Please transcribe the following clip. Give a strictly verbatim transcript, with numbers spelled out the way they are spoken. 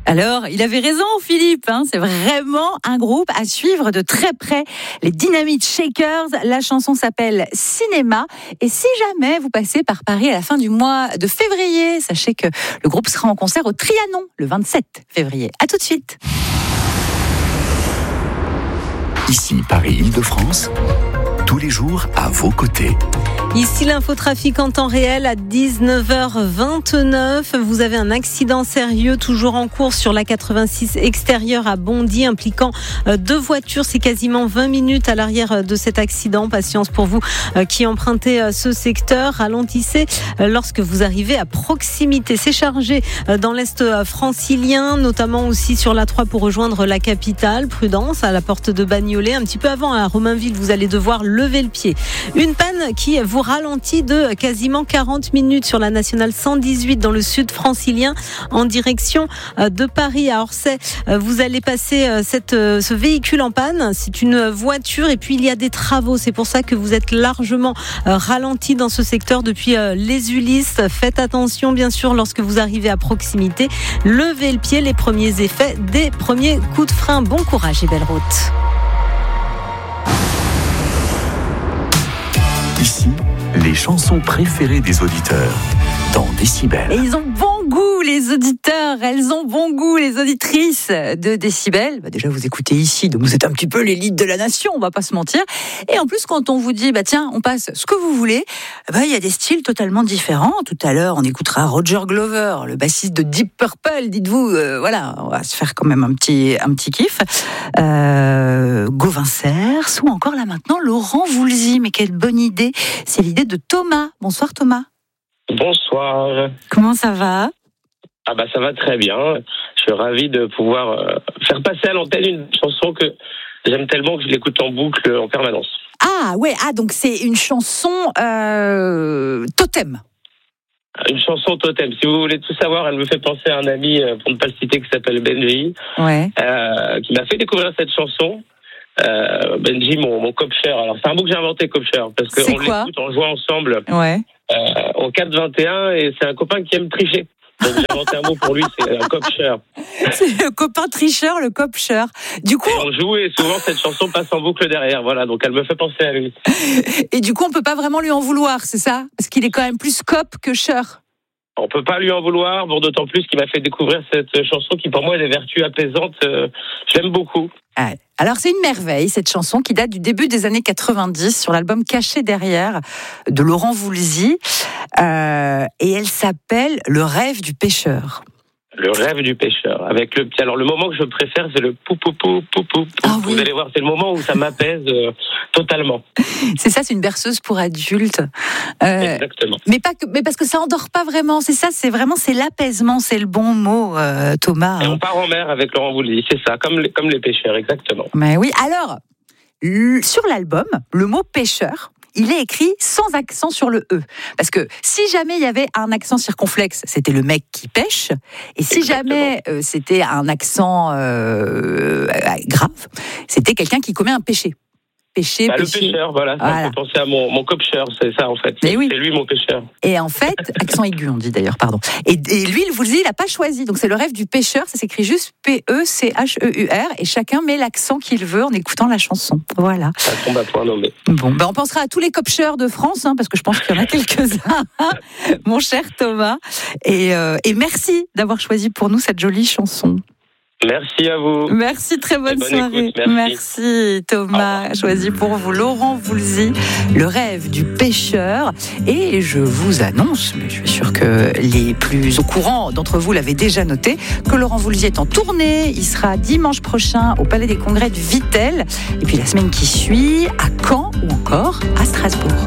Alors, il avait raison, Philippe. Hein, c'est vraiment un groupe à suivre de très près. Les Dynamite Shakers. La chanson s'appelle Cinéma. Et si jamais vous passez par Paris à la fin du mois de février, sachez que le groupe sera en concert au Trianon le vingt-sept février. À tout de suite. Ici Paris-Île-de-France, tous les jours à vos côtés. Ici l'infotrafic en temps réel à dix-neuf heures vingt-neuf. Vous avez un accident sérieux toujours en cours sur la quatre-vingt-six extérieure à Bondy impliquant deux voitures. C'est quasiment vingt minutes à l'arrière de cet accident. Patience pour vous qui empruntez ce secteur. Ralentissez lorsque vous arrivez à proximité. C'est chargé dans l'est francilien, notamment aussi sur l'A trois pour rejoindre la capitale. Prudence à la porte de Bagnolet. Un petit peu avant à Romainville, vous allez devoir lever le pied. Une panne qui vous ralenti de quasiment quarante minutes sur la nationale cent dix-huit dans le sud francilien en direction de Paris à Orsay. Vous allez passer cette, ce véhicule en panne. C'est une voiture et puis il y a des travaux. C'est pour ça que vous êtes largement ralenti dans ce secteur depuis les Ulysses. Faites attention bien sûr lorsque vous arrivez à proximité. Levez le pied, les premiers effets des premiers coups de frein. Bon courage et belle route. Ici, les chansons préférées des auditeurs dans Décibel. Et ils ont bon goût, les auditeurs. Elles ont bon goût, les auditrices de Décibel. Bah déjà, vous écoutez ici, donc vous êtes un petit peu l'élite de la nation, on va pas se mentir. Et en plus, quand on vous dit, bah tiens, on passe ce que vous voulez, bah il y a des styles totalement différents. Tout à l'heure, on écoutera Roger Glover, le bassiste de Deep Purple. Dites-vous, euh, voilà, on va se faire quand même un petit, un petit kiff. Euh, Gauvin Cers, ou encore là maintenant, Laurent Voulzy. Mais quelle bonne idée. C'est l'idée de Thomas. Bonsoir Thomas. Bonsoir. Comment ça va ? Ah bah ça va très bien. Je suis ravi de pouvoir euh, faire passer à l'antenne une chanson que j'aime tellement que je l'écoute en boucle en permanence. Ah ouais, ah donc c'est une chanson euh, totem. Une chanson totem. Si vous voulez tout savoir, elle me fait penser à un ami, pour ne pas le citer, qui s'appelle Benji, ouais. euh, qui m'a fait découvrir cette chanson. Euh, Benji, mon, mon copcher. Alors c'est un mot que j'ai inventé, copcher, parce qu'on l'écoute en jouant ensemble. Ouais. Euh, en quatre vingt et un, et c'est un copain qui aime tricher. Donc j'ai inventé un mot pour lui, c'est un copcher. C'est le copain tricheur, le copcher. Du coup, et on joue et souvent cette chanson passe en boucle derrière, voilà, donc elle me fait penser à lui. Et du coup, on peut pas vraiment lui en vouloir, c'est ça ? Parce qu'il est quand même plus cop que cher. On peut pas lui en vouloir, bon, d'autant plus qu'il m'a fait découvrir cette chanson qui pour moi a des vertus apaisantes. Euh, j'aime beaucoup. Ah, alors c'est une merveille cette chanson qui date du début des années quatre-vingt-dix sur l'album Caché derrière de Laurent Voulzy euh, et elle s'appelle Le rêve du pêcheur. Le rêve du pêcheur. Avec le petit. Alors le moment que je préfère, c'est le pou pou pou pou pou. Ah, oui. Vous allez voir, c'est le moment où ça m'apaise euh, totalement. C'est ça, c'est une berceuse pour adultes. Euh, Exactement. Mais pas que, mais parce que ça endort pas vraiment. C'est ça, c'est vraiment c'est l'apaisement, c'est le bon mot, euh, Thomas. Et on part en mer avec Laurent Voulzy, c'est ça, comme les, comme les pêcheurs, exactement. Mais oui. Alors l- sur l'album, le mot pêcheur, il est écrit sans accent sur le E. Parce que si jamais il y avait un accent circonflexe, c'était le mec qui pêche. Et si Exactement. jamais euh, c'était un accent euh, grave, c'était quelqu'un qui commet un péché. Péché, bah, péché. Le pêcheur, voilà. Ça voilà. me fait penser à mon, mon copcher, c'est ça en fait. C'est, oui. c'est lui mon pêcheur. Et en fait, accent aigu on dit d'ailleurs, pardon. Et, et lui, il vous le dit, il n'a pas choisi. Donc c'est le rêve du pêcheur, ça s'écrit juste P E C H E U R. Et chacun met l'accent qu'il veut en écoutant la chanson. Voilà. Ça tombe à point nommé. Bon, ben on pensera à tous les copcheurs de France, hein, parce que je pense qu'il y en a quelques-uns, mon cher Thomas. Et, euh, et merci d'avoir choisi pour nous cette jolie chanson. Merci à vous. Merci, très bonne, bonne soirée. Écoute, merci. merci Thomas. Choisi pour vous Laurent Voulzy, Le rêve du pêcheur. Et je vous annonce, mais je suis sûre que les plus au courant d'entre vous l'avaient déjà noté, que Laurent Voulzy est en tournée. Il sera dimanche prochain au Palais des Congrès de Vittel. Et puis la semaine qui suit, à Caen ou encore à Strasbourg.